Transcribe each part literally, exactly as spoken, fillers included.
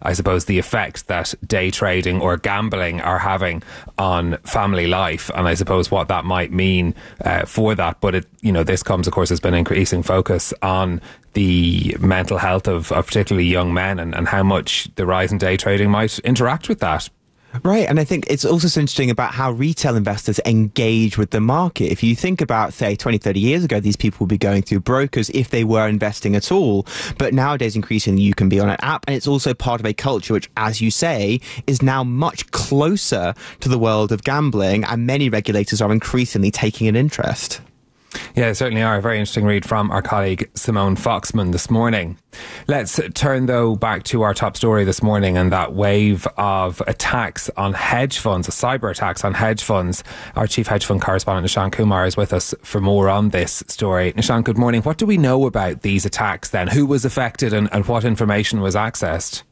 I suppose, the effect that day trading or gambling are having on family life, and I suppose what that might mean uh, for that. But it, you know, this comes, of course, has been increasing focus on the mental health of, of particularly young men, and, and how much the rise in day trading might interact with that. Right. And I think it's also so interesting about how retail investors engage with the market. If you think about, say, twenty, thirty years ago, these people would be going through brokers if they were investing at all. But nowadays, increasingly, you can be on an app. And it's also part of a culture which, as you say, is now much closer to the world of gambling. And many regulators are increasingly taking an interest. Yeah, certainly are. A very interesting read from our colleague Simone Foxman this morning. Let's turn, though, back to our top story this morning and that wave of attacks on hedge funds, cyber attacks on hedge funds. Our chief hedge fund correspondent, Nishan Kumar, is with us for more on this story. Nishan, good morning. What do we know about these attacks then? Who was affected and, and what information was accessed?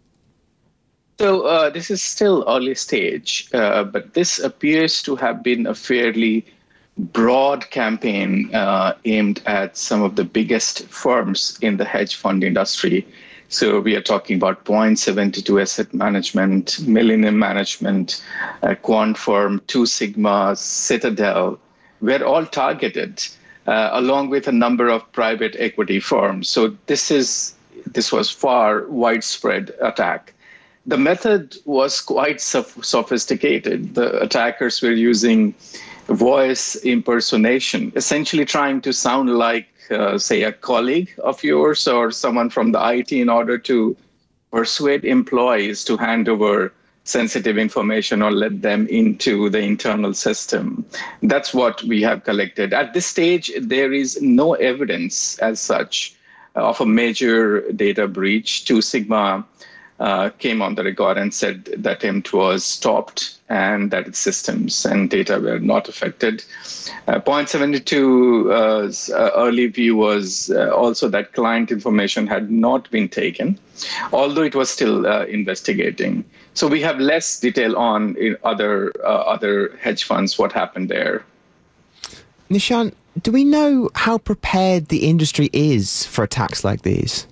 So uh, this is still early stage, uh, but this appears to have been a fairly broad campaign uh, aimed at some of the biggest firms in the hedge fund industry. So we are talking about Point seventy-two Asset Management, Millennium Management, uh, Quant Firm, Two Sigma, Citadel. We're all targeted, uh, along with a number of private equity firms. So this is this was far widespread attack. The method was quite sof- sophisticated. The attackers were using voice impersonation, essentially trying to sound like, uh, say, a colleague of yours or someone from the I T in order to persuade employees to hand over sensitive information or let them into the internal system. That's what we have collected. At this stage, there is no evidence as such of a major data breach. Two Sigma Uh, came on the record and said that attempt was stopped and that its systems and data were not affected. Uh, Point seventy-two's uh, early view was uh, also that client information had not been taken, although it was still uh, investigating. So we have less detail on in other uh, other hedge funds, what happened there. Nishan, do we know how prepared the industry is for attacks like these?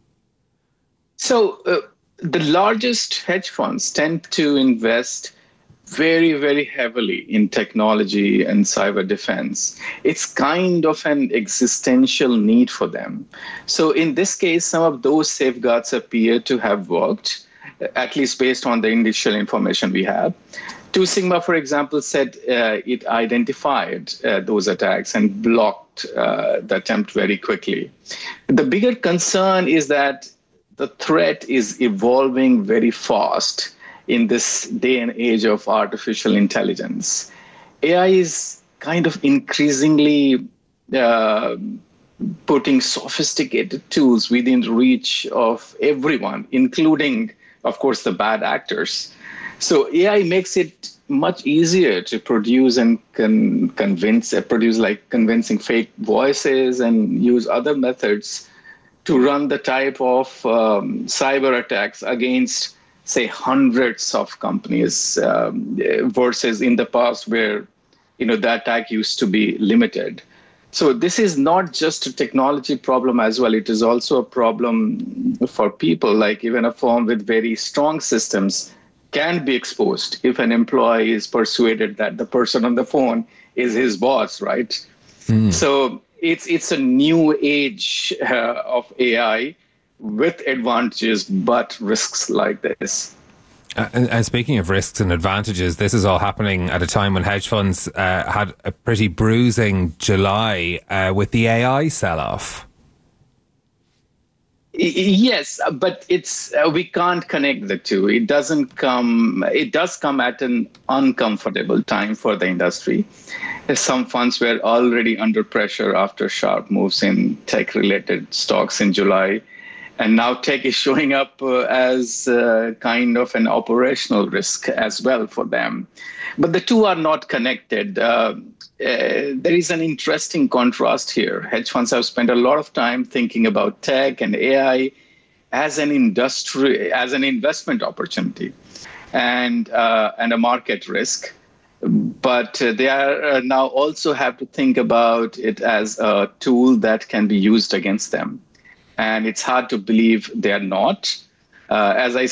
So uh, the largest hedge funds tend to invest very, very heavily in technology and cyber defense. It's kind of an existential need for them. So in this case, some of those safeguards appear to have worked, at least based on the initial information we have. Two Sigma, for example, said uh, it identified uh, those attacks and blocked uh, the attempt very quickly. The bigger concern is that the threat is evolving very fast in this day and age of artificial intelligence. A I is kind of increasingly uh, putting sophisticated tools within reach of everyone, including, of course, the bad actors. So A I makes it much easier to produce and con- convince, uh, produce like convincing fake voices and use other methods to run the type of um, cyber attacks against, say, hundreds of companies um, versus in the past where, you know, the attack used to be limited. So this is not just a technology problem as well. It is also a problem for people. Like even a firm with very strong systems can be exposed if an employee is persuaded that the person on the phone is his boss, right? Mm. So it's it's a new age uh, of A I with advantages, but risks like this. Uh, and, and speaking of risks and advantages, this is all happening at a time when hedge funds uh, had a pretty bruising July uh, with the A I sell-off. Yes, but it's uh, we can't connect the two. It doesn't come. It does come at an uncomfortable time for the industry. Some funds were already under pressure after sharp moves in tech-related stocks in July, and now tech is showing up uh, as uh, kind of an operational risk as well for them. But the two are not connected. Uh, Uh, there is an interesting contrast here. Hedge funds have spent a lot of time thinking about tech and A I as an industry, as an investment opportunity and uh, and a market risk. But uh, they are uh, now also have to think about it as a tool that can be used against them. And it's hard to believe they are not. Uh, as I